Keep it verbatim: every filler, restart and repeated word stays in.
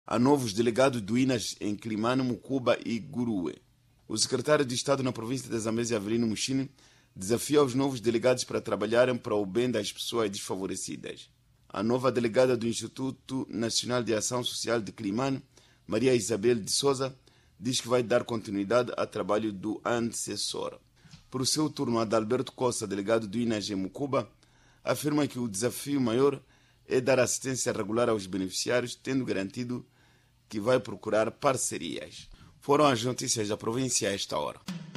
a novos delegados do I N A S em Climane, Mucuba e Gurue. O secretário de Estado na província da Zambésia, Avelino Muchini, desafia os novos delegados para trabalharem para o bem das pessoas desfavorecidas. A nova delegada do Instituto Nacional de Ação Social de Climane, Maria Isabel de Souza, diz que vai dar continuidade ao trabalho do antecessor. Por seu turno, Adalberto Costa, delegado do I N A S em Mucuba, afirma que o desafio maior é dar assistência regular aos beneficiários, tendo garantido que vai procurar parcerias. Foram as notícias da província a esta hora.